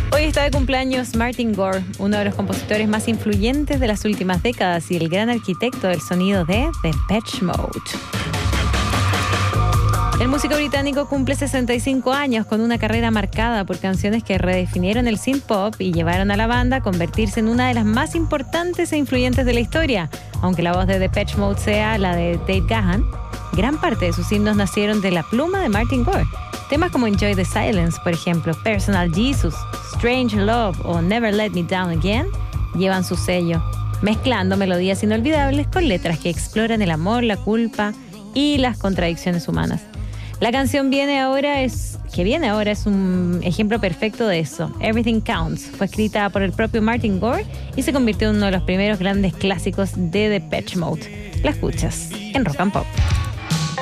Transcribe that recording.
Hoy está de cumpleaños Martin Gore, uno de los compositores más influyentes de las últimas décadas y el gran arquitecto del sonido de Depeche Mode. El músico británico cumple 65 años con una carrera marcada por canciones que redefinieron el synth pop y llevaron a la banda a convertirse en una de las más importantes e influyentes de la historia. Aunque la voz de Depeche Mode sea la de Dave Gahan, gran parte de sus himnos nacieron de la pluma de Martin Gore. Temas como Enjoy the Silence, por ejemplo, Personal Jesus, Strange Love o Never Let Me Down Again llevan su sello, mezclando melodías inolvidables con letras que exploran el amor, la culpa y las contradicciones humanas. La canción que viene ahora es un ejemplo perfecto de eso. Everything Counts fue escrita por el propio Martin Gore y se convirtió en uno de los primeros grandes clásicos de Depeche Mode. La escuchas en Rock and Pop.